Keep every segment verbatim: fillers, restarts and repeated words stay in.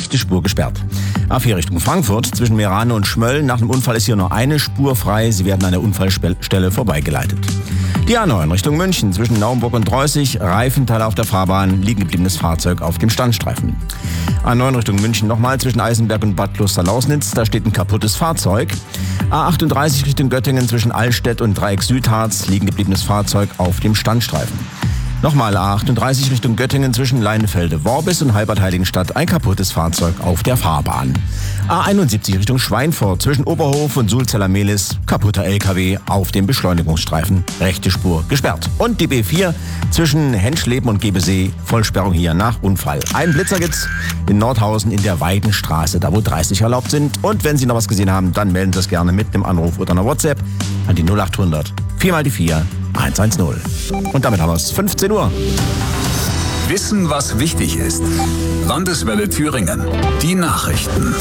rechte Spur gesperrt. A vier Richtung Frankfurt zwischen Meerane und Schmölln. Nach dem Unfall ist hier nur eine Spur frei. Sie werden an der Unfallstelle vorbeigeleitet. Die A neun Richtung München zwischen Naumburg und Dreußig. Reifenteile auf der Fahrbahn, liegen gebliebenes Fahrzeug auf dem Standstreifen. A neun Richtung München nochmal zwischen Eisenberg und Bad Klosterlausnitz. Da steht ein kaputtes Fahrzeug. A achtunddreißig Richtung Göttingen zwischen Allstedt und Dreieck Südharz. Liegen gebliebenes Fahrzeug auf dem Standstreifen. Nochmal A achtunddreißig Richtung Göttingen zwischen Leinefelde-Worbis und Halbert-Heiligenstadt. Ein kaputtes Fahrzeug auf der Fahrbahn. A einundsiebzig Richtung Schweinfurt zwischen Oberhof und Sulzeller-Mehlis. Kaputter L K W auf dem Beschleunigungsstreifen. Rechte Spur gesperrt. Und die B vier zwischen Henschleben und Gebesee. Vollsperrung hier nach Unfall. Einen Blitzer gibt's in Nordhausen in der Weidenstraße, da wo dreißig erlaubt sind. Und wenn Sie noch was gesehen haben, dann melden Sie das gerne mit einem Anruf oder einer WhatsApp an die null achthundert vier mal die vier eins eins null. Und damit haben wir es. fünfzehn Uhr. Wissen, was wichtig ist. Landeswelle Thüringen. Die Nachrichten.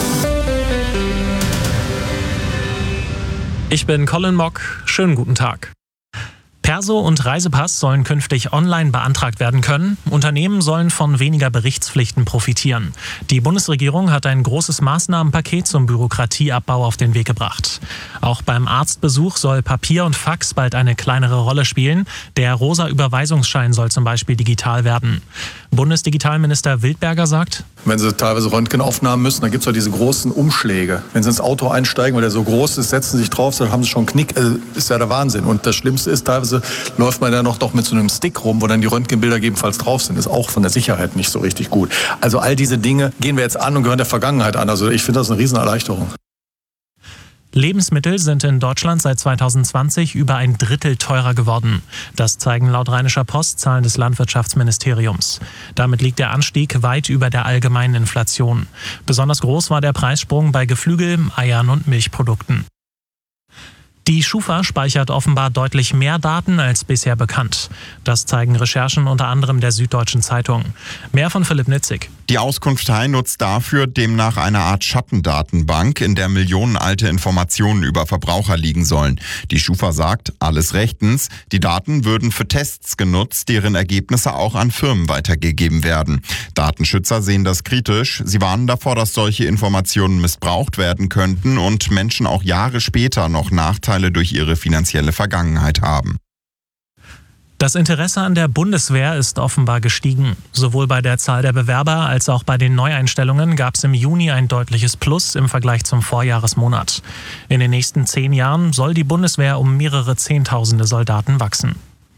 Ich bin Colin Mock. Schönen guten Tag. Perso und Reisepass sollen künftig online beantragt werden können. Unternehmen sollen von weniger Berichtspflichten profitieren. Die Bundesregierung hat ein großes Maßnahmenpaket zum Bürokratieabbau auf den Weg gebracht. Auch beim Arztbesuch soll Papier und Fax bald eine kleinere Rolle spielen. Der rosa Überweisungsschein soll zum Beispiel digital werden. Bundesdigitalminister Wildberger sagt: Wenn Sie teilweise Röntgenaufnahmen müssen, dann gibt es ja diese großen Umschläge. Wenn Sie ins Auto einsteigen, weil der so groß ist, setzen Sie sich drauf, dann haben Sie schon einen Knick. Also, ist ja der Wahnsinn. Und das Schlimmste ist, teilweise läuft man ja noch doch mit so einem Stick rum, wo dann die Röntgenbilder gegebenenfalls drauf sind. Ist auch von der Sicherheit nicht so richtig gut. Also all diese Dinge gehen wir jetzt an und gehören der Vergangenheit an. Also ich finde das eine Riesenerleichterung. Lebensmittel sind in Deutschland seit zweitausendzwanzig über ein Drittel teurer geworden. Das zeigen laut Rheinischer Post Zahlen des Landwirtschaftsministeriums. Damit liegt der Anstieg weit über der allgemeinen Inflation. Besonders groß war der Preissprung bei Geflügel, Eiern und Milchprodukten. Die Schufa speichert offenbar deutlich mehr Daten als bisher bekannt. Das zeigen Recherchen unter anderem der Süddeutschen Zeitung. Mehr von Philipp Nitzig. Die Auskunftei nutzt dafür demnach eine Art Schattendatenbank, in der millionenalte Informationen über Verbraucher liegen sollen. Die Schufa sagt, alles rechtens. Die Daten würden für Tests genutzt, deren Ergebnisse auch an Firmen weitergegeben werden. Datenschützer sehen das kritisch. Sie warnen davor, dass solche Informationen missbraucht werden könnten und Menschen auch Jahre später noch Nachteile durch ihre finanzielle Vergangenheit haben. Das Interesse an der Bundeswehr ist offenbar gestiegen. Sowohl bei der Zahl der Bewerber als auch bei den Neueinstellungen gab es im Juni ein deutliches Plus im Vergleich zum Vorjahresmonat. In den nächsten zehn Jahren soll die Bundeswehr um mehrere Zehntausende Soldaten wachsen.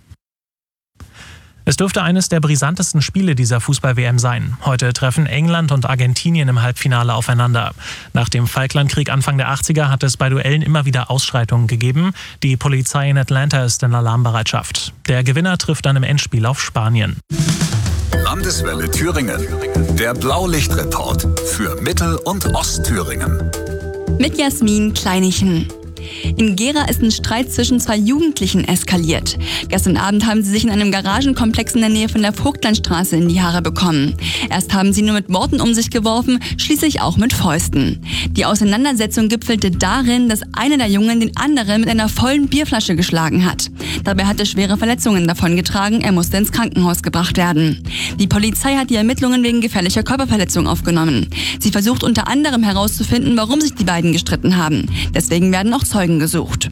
Es dürfte eines der brisantesten Spiele dieser Fußball-W M sein. Heute treffen England und Argentinien im Halbfinale aufeinander. Nach dem Falklandkrieg Anfang der achtziger hat es bei Duellen immer wieder Ausschreitungen gegeben. Die Polizei in Atlanta ist in Alarmbereitschaft. Der Gewinner trifft dann im Endspiel auf Spanien. Landeswelle Thüringen. Der Blaulichtreport für Mittel- und Ostthüringen. Mit Jasmin Kleinichen. In Gera ist ein Streit zwischen zwei Jugendlichen eskaliert. Gestern Abend haben sie sich in einem Garagenkomplex in der Nähe von der Vogtlandstraße in die Haare bekommen. Erst haben sie nur mit Worten um sich geworfen, schließlich auch mit Fäusten. Die Auseinandersetzung gipfelte darin, dass einer der Jungen den anderen mit einer vollen Bierflasche geschlagen hat. Dabei hat er schwere Verletzungen davongetragen, er musste ins Krankenhaus gebracht werden. Die Polizei hat die Ermittlungen wegen gefährlicher Körperverletzung aufgenommen. Sie versucht unter anderem herauszufinden, warum sich die beiden gestritten haben. Deswegen werden auch Zeugen gesucht.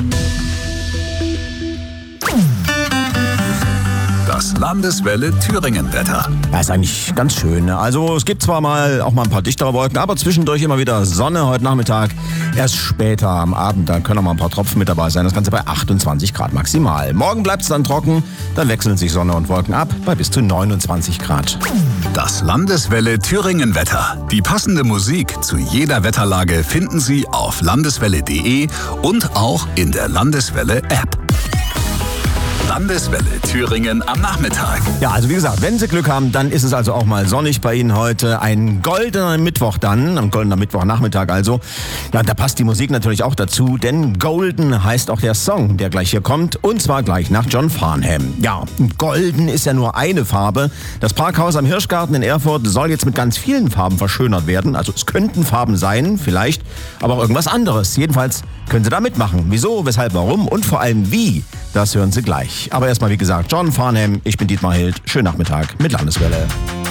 Das Landeswelle Thüringen-Wetter. Ja, ist eigentlich ganz schön. Also es gibt zwar mal auch mal ein paar dichtere Wolken, aber zwischendurch immer wieder Sonne heute Nachmittag. Erst später am Abend, da können auch mal ein paar Tropfen mit dabei sein. Das Ganze bei achtundzwanzig Grad maximal. Morgen bleibt es dann trocken, dann wechseln sich Sonne und Wolken ab bei bis zu neunundzwanzig Grad. Das Landeswelle Thüringen-Wetter. Die passende Musik zu jeder Wetterlage finden Sie auf landeswelle punkt de und auch in der Landeswelle-App. Landeswelle Thüringen am Nachmittag. Ja, also wie gesagt, wenn Sie Glück haben, dann ist es also auch mal sonnig bei Ihnen heute. Ein goldener Mittwoch dann, ein goldener Mittwochnachmittag also. Ja, da passt die Musik natürlich auch dazu, denn Golden heißt auch der Song, der gleich hier kommt. Und zwar gleich nach John Farnham. Ja, Golden ist ja nur eine Farbe. Das Parkhaus am Hirschgarten in Erfurt soll jetzt mit ganz vielen Farben verschönert werden. Also es könnten Farben sein, vielleicht, aber auch irgendwas anderes. Jedenfalls können Sie da mitmachen. Wieso, weshalb, warum und vor allem wie, das hören Sie gleich. Aber erstmal, wie gesagt, John Farnham, ich bin Dietmar Hild. Schönen Nachmittag mit Landeswelle.